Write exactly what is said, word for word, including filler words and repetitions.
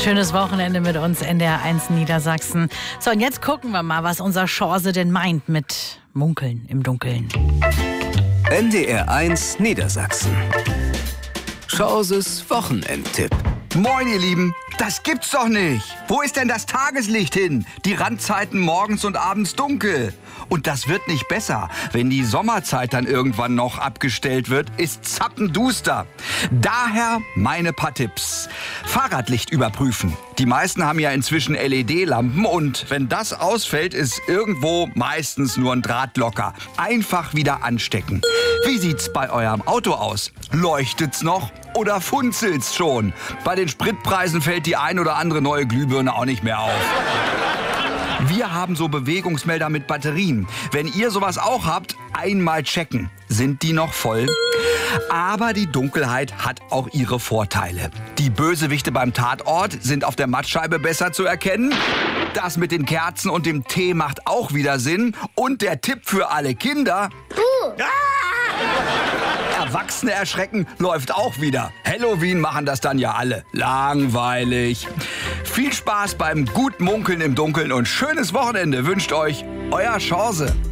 Schönes Wochenende mit uns N D R eins Niedersachsen. So, und jetzt gucken wir mal, was unser Chance denn meint mit Munkeln im Dunkeln. N D R eins Niedersachsen. Chances Wochenendtipp. Moin, ihr Lieben. Das gibt's doch nicht. Wo ist denn das Tageslicht hin? Die Randzeiten morgens und abends dunkel. Und das wird nicht besser. Wenn die Sommerzeit dann irgendwann noch abgestellt wird, ist zappenduster. Daher meine paar Tipps. Fahrradlicht überprüfen. Die meisten haben ja inzwischen L E D-Lampen und wenn das ausfällt, ist irgendwo meistens nur ein Draht locker. Einfach wieder anstecken. Wie sieht's bei eurem Auto aus? Leuchtet's noch oder funzelt's schon? Bei den Spritpreisen fällt die ein oder andere neue Glühbirne auch nicht mehr auf. Wir haben so Bewegungsmelder mit Batterien. Wenn ihr sowas auch habt, einmal checken. Sind die noch voll? Aber die Dunkelheit hat auch ihre Vorteile. Die Bösewichte beim Tatort sind auf der Mattscheibe besser zu erkennen. Das mit den Kerzen und dem Tee macht auch wieder Sinn. Und der Tipp für alle Kinder: Uh. Ah! Erwachsene erschrecken läuft auch wieder. Halloween machen das dann ja alle. Langweilig. Viel Spaß beim gut Munkeln im Dunkeln und schönes Wochenende wünscht euch euer Chance.